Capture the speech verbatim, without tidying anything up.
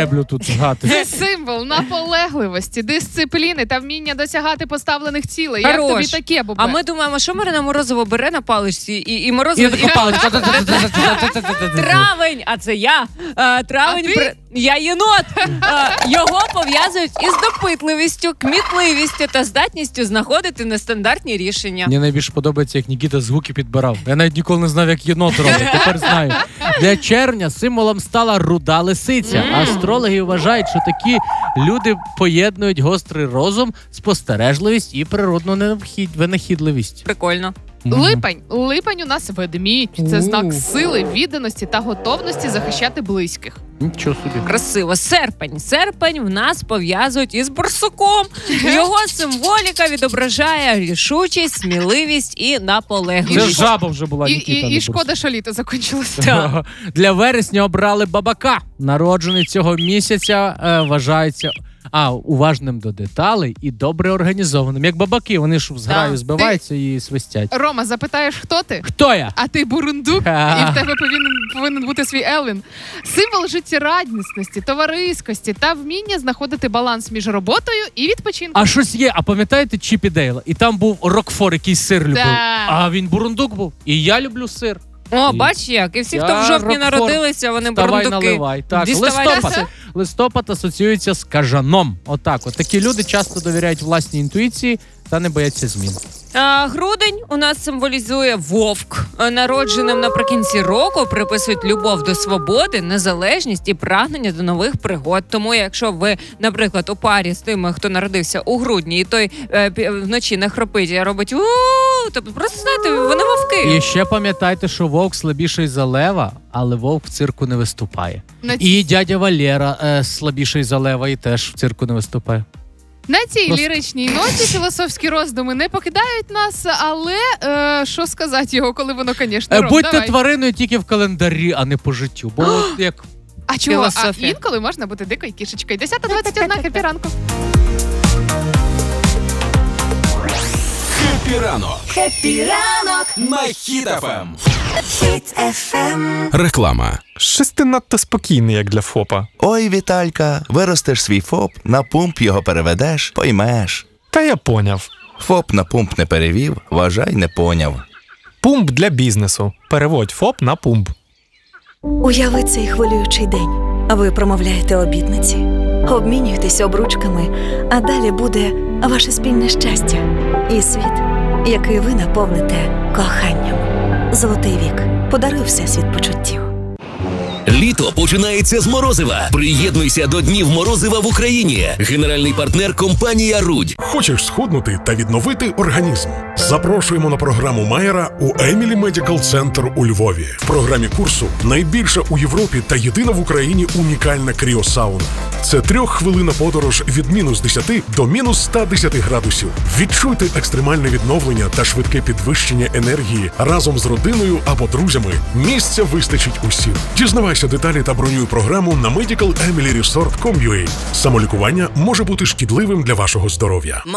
стеблю тут гати. Це символ наполегливості, дисципліни та вміння досягати поставлених цілей. Як Хорош. тобі таке, Бобе? А ми думаємо, що Марина Морозова бере на паличці і, і Морозова... І така паличка. Травень, а це я. А, травень, А ти? при... я єнот. А, його пов'язують із допитливістю, кмітливістю та здатністю знаходити нестандартні рішення. Мені найбільше подобається, як Нікіта звуки підбирав. Я навіть ніколи не знав, як єнот робить, тепер знаю. Для червня символом стала руда лисиця. Mm. Астрологи вважають, що такі люди поєднують гострий розум, спостережливість і природну необхід... винахідливість. Прикольно. Липень. Липень у нас ведмідь. Це У. знак сили, відданості та готовності захищати близьких. Нічого собі. Красиво. Серпень. Серпень в нас пов'язують із борсуком. Його символіка відображає рішучість, сміливість і наполегливість. Це жаба вже була, І, Нікіта. і, не і бурс. шкода, що літо закінчилося. Для вересня обрали бабака. Народжений цього місяця е, вважається а, уважним до деталей і добре організованим. Як бабаки, вони ж в зграю Так. збиваються і свистять. Рома, запитаєш, хто ти? Хто я? А ти бурундук, Ха. і в тебе повинен, повинен бути свій Елвін. Символ життєрадісності, товариськості та вміння знаходити баланс між роботою і відпочинком. А щось є, а пам'ятаєте Чіп і Дейла? І там був Рокфор, який сир любив. Да. А він бурундук був. І я люблю сир. О, І- бач як. І всі, хто Я в жовтні Рокфор. народилися, вони Вставай, бурундуки. наливай. Так, Діставай листопад. сир. Листопад асоціюється з кажаном. Отак от. Такі люди часто довіряють власній інтуїції та не бояться змін. А, грудень у нас символізує вовк. А, Народженим наприкінці року приписують любов до свободи, незалежність і прагнення до нових пригод. Тому, якщо ви, наприклад, у парі з тими, хто народився у грудні, і той е, пі- вночі не хропить, а робить у, то просто знаєте, вони вовки. І ще пам'ятайте, що вовк слабіший за лева, але вовк в цирку не виступає. На, І дядя Валера е, слабіший за лева і теж в цирку не виступає. на цій Просто- ліричній ноті філософські роздуми не покидають нас, але е, що сказати його, коли воно, звісно, Е, Ром, будьте давай. твариною тільки в календарі, а не по життю. Бо от як А чого? А Філософія. інколи можна бути дикою кішечкою. десята двадцять одна, хеппі ранку. Хеппі ранок Хеппі ранок, на Хіт еф ем. Хіт еф ем. Реклама. Щось ти надто спокійний, як для ФОПа. Ой, Віталька, виростеш свій ФОП, на пумп його переведеш, поймеш. Та я поняв. ФОП на пумп не перевів, вважай, не поняв. Пумп для бізнесу. Переводь ФОП на пумп. Уяви цей хвилюючий день. Ви промовляєте обітниці, обмінюєтесь обручками, а далі буде ваше спільне щастя і світ, який ви наповните коханням. Золотий вік. Подаруй всесвіт почуттів. Літо починається з морозива. Приєднуйся до Днів морозива в Україні. Генеральний партнер – компанія «Рудь». Хочеш схуднути та відновити організм? Запрошуємо на програму Майера у Емілі Медикал Центр у Львові. В програмі курсу найбільша у Європі та єдина в Україні унікальна кріосауна. Це трьоххвилинна подорож від мінус десяти до мінус ста десяти градусів. Відчуйте екстремальне відновлення та швидке підвищення енергії разом з родиною або друзями. Місця вистачить усім. Дізнавайся деталі та бронюй програму на медикал емілі ресорт крапка ком крапка ю а. Самолікування може бути шкідливим для вашого здоров'я.